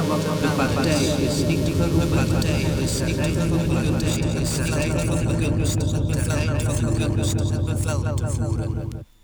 de partij is niet te geroepen, partij is niet te geroepen, partij is de tijd van de kunst, de tijd van de kunst, bevel te voeren.